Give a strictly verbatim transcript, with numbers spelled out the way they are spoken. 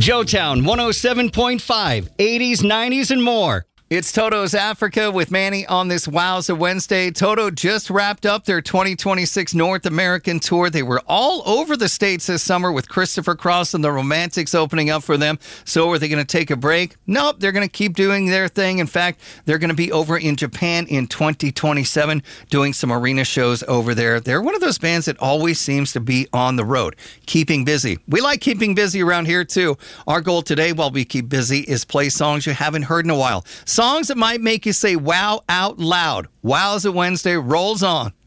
Joetown one oh seven point five, eighties, nineties, and more. It's Toto's Africa with Manny on this Wowza Wednesday. Toto just wrapped up their twenty twenty-six North American tour. They were all over the States this summer with Christopher Cross and the Romantics opening up for them. So are they going to take a break? Nope, they're going to keep doing their thing. In fact, they're going to be over in Japan in twenty twenty-seven doing some arena shows over there. They're one of those bands that always seems to be on the road, keeping busy. We like keeping busy around here too. Our goal today while we keep busy is play songs you haven't heard in a while. Songs that might make you say wow out loud. Wowza Wednesday rolls on.